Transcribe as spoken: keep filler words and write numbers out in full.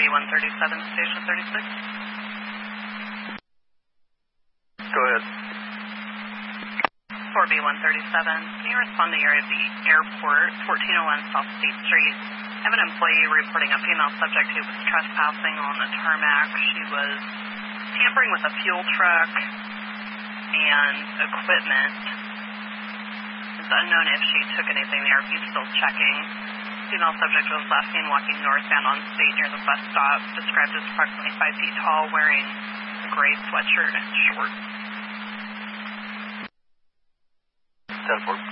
one thirty-seven, Station thirty-six. Go ahead. four B one thirty-seven, can you respond to the area of the airport, fourteen oh one South State Street? I have an employee reporting a female subject who was trespassing on the tarmac. She was tampering with a fuel truck and equipment. It's unknown if she took anything there. He's still checking. Female subject was last seen walking northbound on State near the bus stop, described as approximately five feet tall, wearing a gray sweatshirt and shorts. ten four.